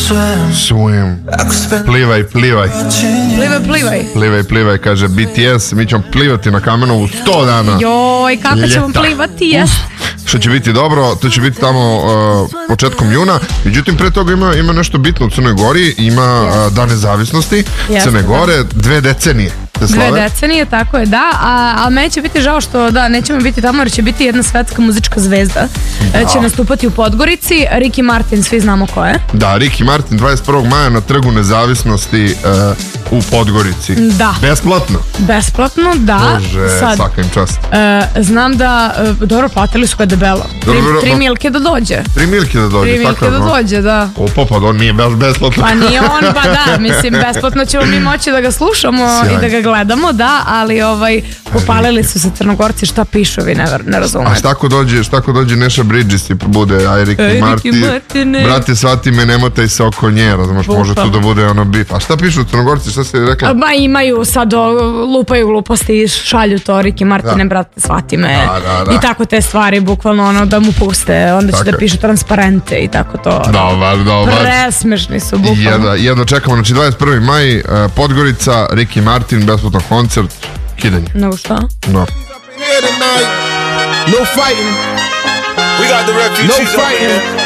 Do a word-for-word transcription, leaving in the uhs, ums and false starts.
Swim. Plivaj, plivaj. Plivaj, plivaj. Plivaj, plivaj, kaže B T S. Mi ćemo plivati na Kamenovu sto dana. Joj, kako ćemo Ljeta. plivati, jest. Što će biti dobro, to će biti tamo uh, početkom juna. Međutim, pre toga ima, ima nešto bitno u Crnoj Gori. Ima uh, Dan nezavisnosti Crne Gore, dve decenije. Dve decenije, tako je, da. A, a meni će biti žao što da, nećemo biti tamo jer će biti jedna svetska muzička zvezda. Da. Će nastupati u Podgorici. Ricky Martin, svi znamo ko je. Da, Ricky Martin dvadeset prvog maja na Trgu nezavisnosti uh, u Podgorici. Da. Besplatno. Besplatno, da. Bože, sad, svaka im čast. Uh, znam da, uh, dobro, platili su ga debelo. Tri, dobro, tri milke da dođe. Tri milke da dođe, tri tako milke da dođe, da. Opa, pa on nije besplatno. Pa nije on, pa da, mislim, besplatno ćemo mi moći da ga slušamo Sjaj. i da ga gledamo, da, ali ovaj, popalili su se Crnogorci, šta pišu, vi ne, ne razumete. A šta ko dođe, šta ko dođe Neša Bridges i bude, aj Ricky Martin, brate, svati me, nemotaj se oko nje, razumeš, može tu da bude ono bif. A šta pišu Crnogorci, šta si rekla? Ba, imaju sad, lupaju gluposti i šalju to Ricky Martine, brate, svati me, da, da, da. i tako te stvari, bukvalno ono, da mu puste, onda će tako da pišu transparente i tako to. Dobar, dobar. Presmešni su, bukvalno. Jedno, jedno čekamo, znači dvadeset prvi maj, uh, Podgorica, Ricky Martin, besplatan koncert, kidanje. Nego šta? No. No fighting. We got the refugees. No fighting.